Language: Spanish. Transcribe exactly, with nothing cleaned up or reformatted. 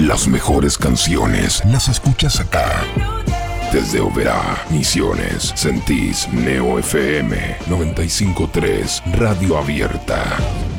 Las mejores canciones las escuchas acá. Desde Oberá, Misiones, sentís Neo F M noventa y cinco punto tres, Radio Abierta.